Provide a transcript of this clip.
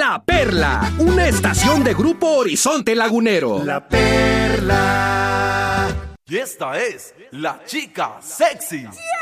La Perla, una estación de Grupo Horizonte Lagunero. La Perla. Y esta es la chica sexy.